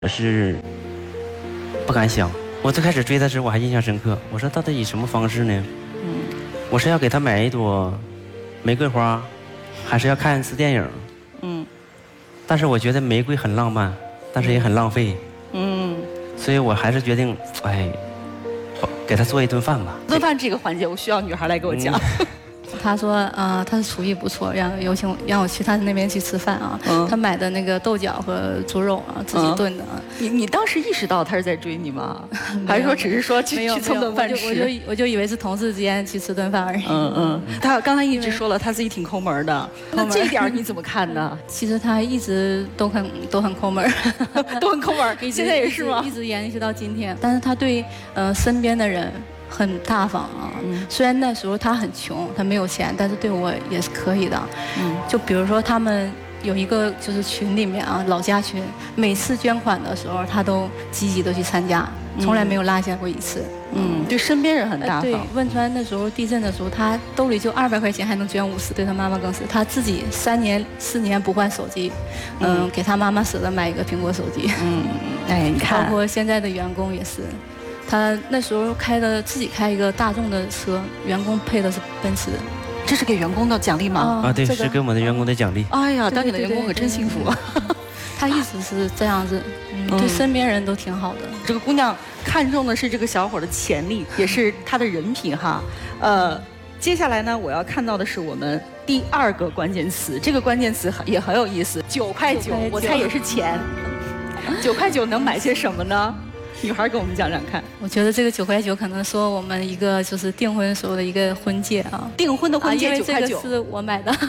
是不敢想。我最开始追他时，我还印象深刻。我说到底以什么方式呢？我是要给他买一朵玫瑰花，还是要看一次电影？但是我觉得玫瑰很浪漫，但是也很浪费。所以我还是决定，给他做一顿饭吧。 做饭这个环节，我需要女孩来给我讲。 他说他的厨艺不错，有请让我去他那边去吃饭啊。他买的那个豆角和猪肉啊，自己炖的。 你当时意识到他是在追你吗？还是说只是说去蹭顿饭吃？ 我就以为是同事之间去吃顿饭而已。 他刚才一直说了他自己挺抠门的，那这一点你怎么看呢？ 其实他一直都很抠门， 都很抠门，现在也是吗？ 一直延续到今天。但是他对身边的人很大方啊。虽然那时候他很穷，他没有钱，但是对我也是可以的。就比如说他们有一个就是群里面啊，老家群，每次捐款的时候他都积极的去参加，从来没有落下过一次。 对身边人很大方。 对，汶川那时候地震的时候，他兜里就200块钱还能捐50，对他妈妈更是，他自己3年4年不换手机，给他妈妈舍得买一个苹果手机。 你看， 包括现在的员工也是。他那时候自己开一个大众的车，员工配的是奔驰， 这是给员工的奖励吗？ 对，是给我们的员工的奖励。 哎呀，当你的员工可真幸福。 他一直是这样子，对身边人都挺好的。 这个姑娘看中的是这个小伙的潜力，也是他的人品哈。接下来呢，我要看到的是我们第2个关键词，这个关键词也很有意思，9块9，我猜也是钱。9块9能买些什么呢？女孩给我们讲讲看。 我觉得这个9块9可能说我们一个就是订婚时候的一个婚戒啊， 订婚的婚戒9块9， 因为这个是我买的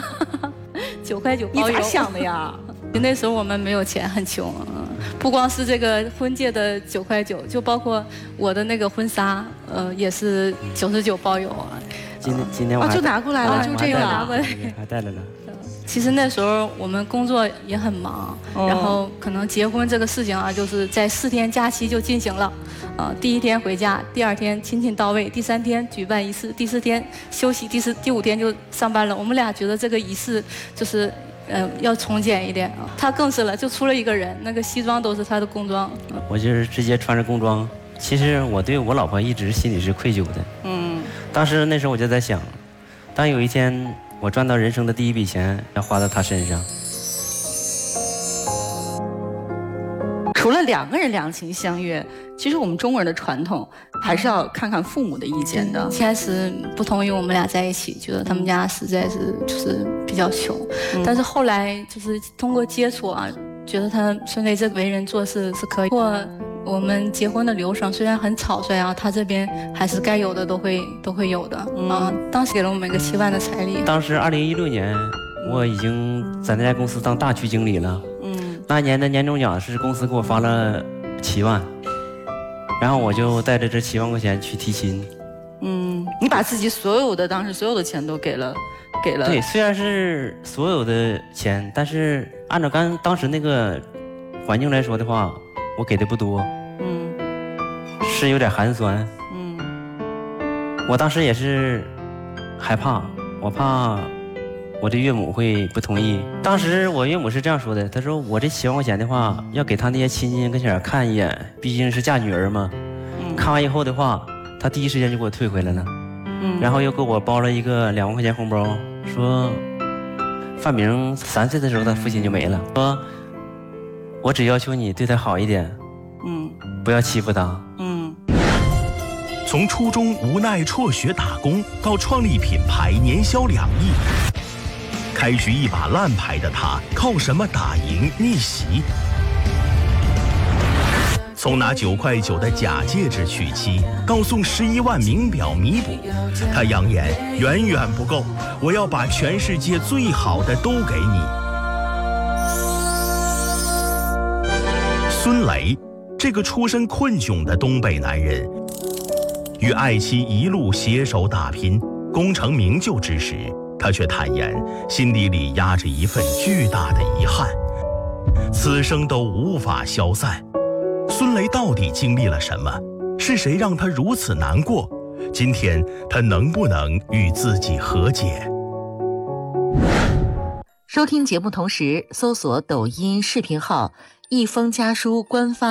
，9块9包邮。 你咋想的呀？ 那时候我们没有钱，很穷，不光是这个婚戒的9块9，就包括我的那个婚纱，也是99包邮啊。 今天我就拿过来了，就这个拿过来， 还带来了。 其实那时候我们工作也很忙，然后可能结婚这个事情啊，就是在4天假期就进行了，第1天回家，第2天亲亲到位，第3天举办仪式，第4天休息，第5天就上班了。我们俩觉得这个仪式就是要从简一点啊，他更是了，就出了一个人，那个西装都是他的工装。 我就是直接穿着工装。其实我对我老婆一直心里是愧疚的。当时那时候我就在想，当有一天我赚到人生的第1笔钱，要花到她身上。 除了2个人两情相悦，其实我们中国人的传统还是要看看父母的意见的。 一开始不同意我们俩在一起，觉得他们家实在是就是比较穷，但是后来就是通过接触啊，觉得他孙雷这为人做事是可以。我们结婚的流程虽然很草率啊，他这边还是该有的都会有的。当时给了我们一个7万的彩礼。 当时2016年，我已经在那家公司当大区经理了。那年的年终奖是公司给我发了7万，然后我就带着这7万块钱去提亲。 你把自己当时所有的钱都给了。 对，虽然是所有的钱，但是按照当时那个环境来说的话，我给的不多。是有点寒酸。我当时也是害怕，我怕我的岳母会不同意。当时我岳母是这样说的，她说我这7万块钱的话，要给她那些亲戚跟前看一眼，毕竟是嫁女儿嘛。看完以后的话，她第一时间就给我退回来了。然后又给我包了一个2万块钱红包，说范明3岁的时候他父亲就没了，说我只要求你对他好一点，不要欺负他。 从初中无奈辍学打工，到创立品牌年销2亿，开局一把烂牌的他，靠什么打赢逆袭？从拿9块9的假戒指娶妻，到送11万名表弥补，他扬言远远不够，我要把全世界最好的都给你。孙雷，这个出身困窘的东北男人，与爱妻一路携手打拼，功成名就之时，他却坦言心底里压着一份巨大的遗憾，此生都无法消散。孙雷到底经历了什么？是谁让他如此难过？今天他能不能与自己和解？ 收听节目同时搜索抖音视频号一封家书官方